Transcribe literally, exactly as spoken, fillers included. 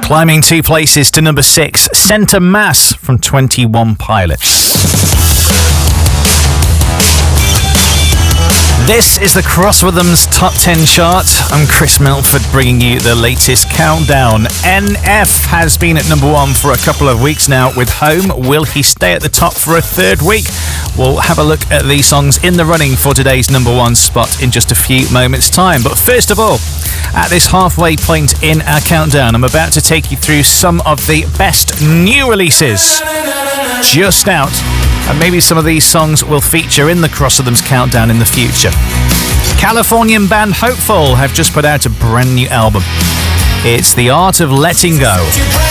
Climbing two places to number six, Centre Mass from twenty-one Pilots. This is the Cross Rhythms Top ten chart. I'm Chris Melford bringing you the latest countdown. N F has been at number one for a couple of weeks now with Home. Will he stay at the top for a third week? We'll have a look at these songs in the running for today's number one spot in just a few moments' time. But first of all, at this halfway point in our countdown, I'm about to take you through some of the best new releases just out. And maybe some of these songs will feature in the Cross Rhythms countdown in the future. Californian band Hopeful have just put out a brand new album. It's The Art of Letting Go.